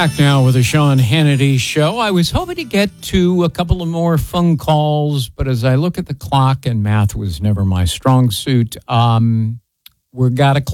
Back now with the Sean Hannity Show. I was hoping to get to a couple of more phone calls, but as I look at the clock, and math was never my strong suit, we've got to